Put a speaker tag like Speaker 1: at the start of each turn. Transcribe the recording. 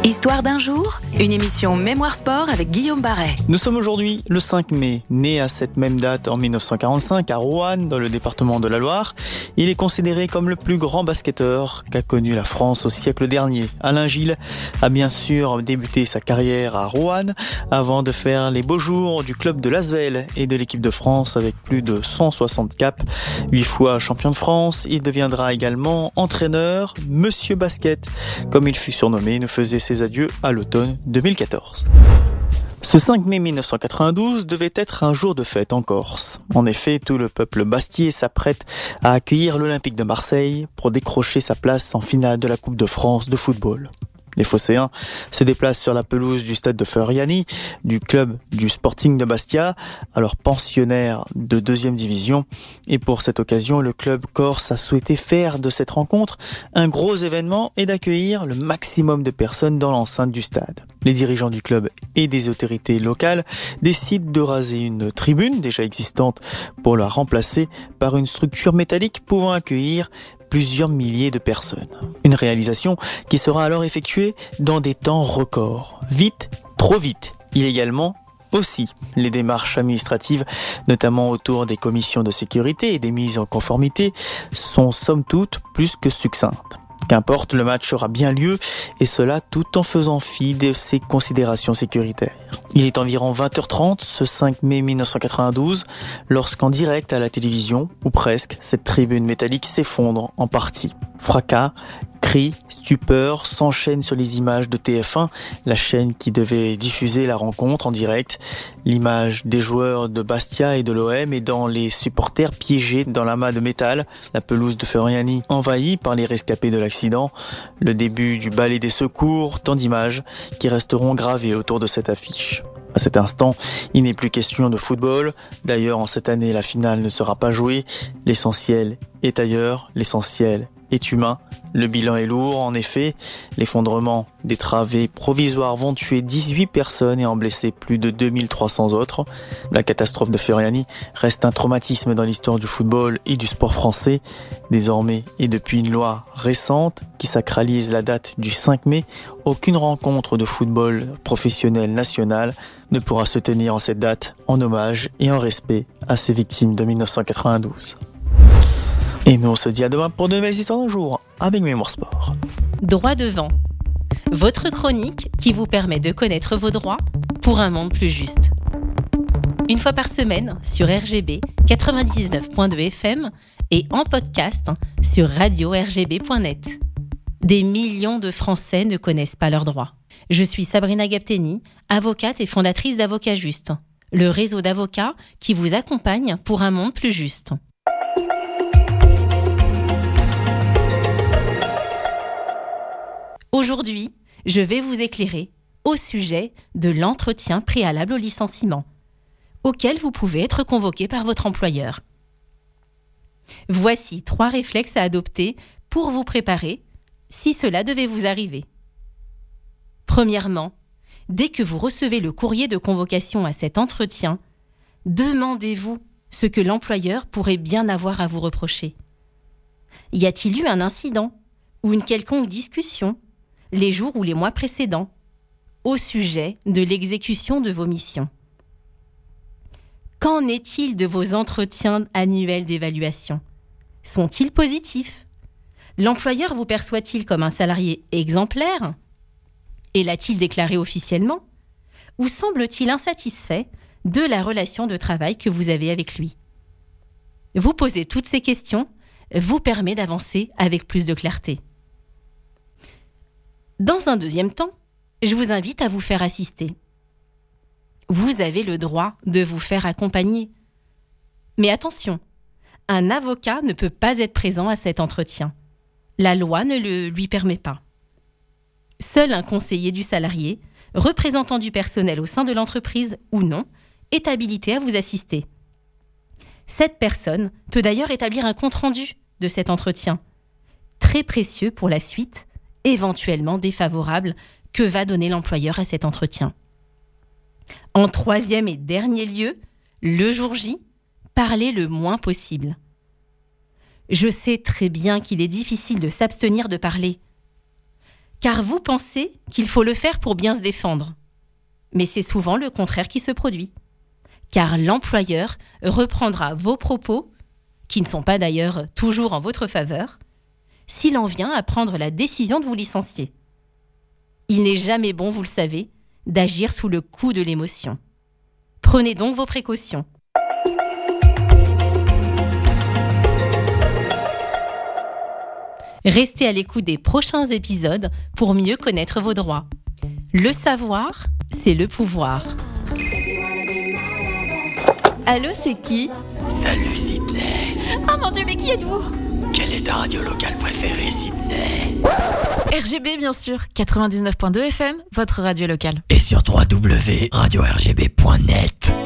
Speaker 1: Histoire d'un jour, une émission Mémoire Sport avec Guillaume Barret.
Speaker 2: Nous sommes aujourd'hui le 5 mai. Né à cette même date en 1945 à Roanne, dans le département de la Loire, il est considéré comme le plus grand basketteur qu'a connu la France au siècle dernier. Alain Gilles a bien sûr débuté sa carrière à Roanne avant de faire les beaux jours du club de l'Asvel et de l'équipe de France avec plus de 160 caps. 8 fois champion de France, il deviendra également entraîneur. Monsieur Basket, comme il fut surnommé, nous faisait ses adieux à l'automne 2014. Ce 5 mai 1992 devait être un jour de fête en Corse. En effet, tout le peuple bastiais s'apprête à accueillir l'Olympique de Marseille pour décrocher sa place en finale de la Coupe de France de football. Les Phocéens se déplacent sur la pelouse du stade de Feriani, du club du Sporting de Bastia, alors pensionnaire de 2e division. Et pour cette occasion, le club corse a souhaité faire de cette rencontre un gros événement et d'accueillir le maximum de personnes dans l'enceinte du stade. Les dirigeants du club et des autorités locales décident de raser une tribune déjà existante pour la remplacer par une structure métallique pouvant accueillir plusieurs milliers de personnes. Une réalisation qui sera alors effectuée dans des temps records. Vite, trop vite. Illégalement aussi. Les démarches administratives, notamment autour des commissions de sécurité et des mises en conformité, sont somme toute plus que succinctes. Qu'importe, le match aura bien lieu, et cela tout en faisant fi de ses considérations sécuritaires. Il est environ 20h30 ce 5 mai 1992, lorsqu'en direct à la télévision, ou presque, cette tribune métallique s'effondre en partie. Fracas, cris, stupeur s'enchaînent sur les images de TF1, la chaîne qui devait diffuser la rencontre en direct. L'image des joueurs de Bastia et de l'OM et dans les supporters piégés dans l'amas de métal, la pelouse de Feriani envahie par les rescapés de l'accident, le début du ballet des secours, tant d'images qui resteront gravées autour de cette affiche. À cet instant, il n'est plus question de football. D'ailleurs, en cette année, la finale ne sera pas jouée. L'essentiel est ailleurs, l'essentiel est humain. Le bilan est lourd, en effet. L'effondrement des travées provisoires vont tuer 18 personnes et en blesser plus de 2300 autres. La catastrophe de Feriani reste un traumatisme dans l'histoire du football et du sport français. Désormais, et depuis une loi récente qui sacralise la date du 5 mai, aucune rencontre de football professionnel national ne pourra se tenir en cette date en hommage et en respect à ces victimes de 1992. Et nous on se dit à demain pour de nouvelles histoires d'un jour avec Mémoire Sport.
Speaker 3: Droit devant. Votre chronique qui vous permet de connaître vos droits pour un monde plus juste. Une fois par semaine sur RGB 99.2 FM et en podcast sur radio-rgb.net. Des millions de Français ne connaissent pas leurs droits. Je suis Sabrina Gapteni, avocate et fondatrice d'Avocats Juste, le réseau d'avocats qui vous accompagne pour un monde plus juste. Aujourd'hui, je vais vous éclairer au sujet de l'entretien préalable au licenciement, auquel vous pouvez être convoqué par votre employeur. Voici 3 réflexes à adopter pour vous préparer si cela devait vous arriver. Premièrement, dès que vous recevez le courrier de convocation à cet entretien, demandez-vous ce que l'employeur pourrait bien avoir à vous reprocher. Y a-t-il eu un incident ou une quelconque discussion les jours ou les mois précédents au sujet de l'exécution de vos missions? Qu'en est-il de vos entretiens annuels d'évaluation? Sont-ils positifs? L'employeur vous perçoit-il comme un salarié exemplaire? Et l'a-t-il déclaré officiellement? Ou semble-t-il insatisfait de la relation de travail que vous avez avec lui? Vous poser toutes ces questions vous permet d'avancer avec plus de clarté. Dans un deuxième temps, je vous invite à vous faire assister. Vous avez le droit de vous faire accompagner. Mais attention, un avocat ne peut pas être présent à cet entretien. La loi ne le lui permet pas. Seul un conseiller du salarié, représentant du personnel au sein de l'entreprise ou non, est habilité à vous assister. Cette personne peut d'ailleurs établir un compte-rendu de cet entretien, très précieux pour la suite, éventuellement défavorable, que va donner l'employeur à cet entretien. En troisième et dernier lieu, le jour J, parlez le moins possible. Je sais très bien qu'il est difficile de s'abstenir de parler. car vous pensez qu'il faut le faire pour bien se défendre. Mais c'est souvent le contraire qui se produit, car l'employeur reprendra vos propos, qui ne sont pas d'ailleurs toujours en votre faveur, s'il en vient à prendre la décision de vous licencier. Il n'est jamais bon, vous le savez, d'agir sous le coup de l'émotion. Prenez donc vos précautions. Restez à l'écoute des prochains épisodes pour mieux connaître vos droits. Le savoir, c'est le pouvoir.
Speaker 4: Allô, c'est qui ?
Speaker 5: Salut Sydney.
Speaker 4: Oh mon Dieu, mais qui êtes-vous ?
Speaker 5: Quelle est ta radio locale préférée, Sydney ?
Speaker 4: RGB, bien sûr. 99.2 FM, votre radio locale.
Speaker 5: Et sur www.radio-rgb.net.